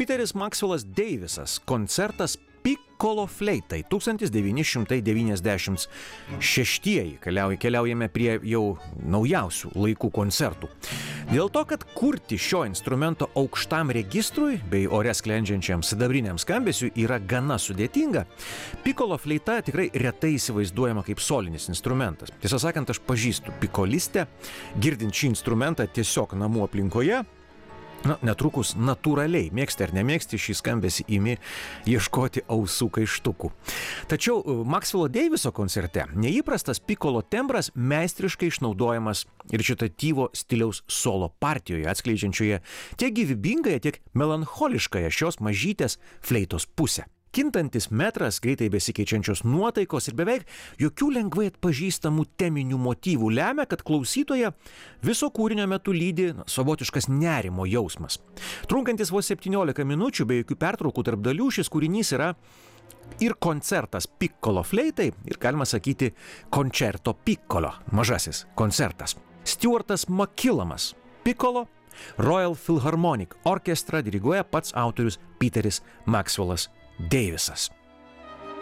Peteris Maxwellas Davisas, koncertas Piccolo fleitai 1996. Keliaujame prie jau naujausių laikų koncertų. Dėl to, kad kurti šio instrumento aukštam registrui bei ore sklendžiančiam sidabriniam skambesiui yra gana sudėtinga, Piccolo fleita tikrai retai įsivaizduojama kaip solinis instrumentas. Tiesą sakant, aš pažįstu pikolistę, girdint šį instrumentą tiesiog namų aplinkoje, netrukus natūraliai, mėgsti ar nemėgsti, šį skambesį imi ieškoti ausų kaištukų. Tačiau Maxwello Daviso koncerte neįprastas piccolo tembras meistriškai išnaudojamas rečitatyvo stiliaus solo partijoje, atskleidžiančioje tiek gyvybingąją, tiek melancholiškąją šios mažytės fleitos pusę. Kintantis metras, greitai besikeičiančios nuotaikos ir beveik jokių lengvai atpažįstamų teminių motyvų lemia, kad klausytoje viso kūrinio metu lydi savotiškas nerimo jausmas. Trunkantis vos 17 minučių be jokių pertraukų tarp dalių, šis kūrinys yra ir koncertas piccolo fleitai, ir galima sakyti concerto piccolo, mažasis koncertas. Stuartas McKillamas, piccolo, Royal Philharmonic Orchestra diriguoja pats autorius Peteris Maxwellas Davisas.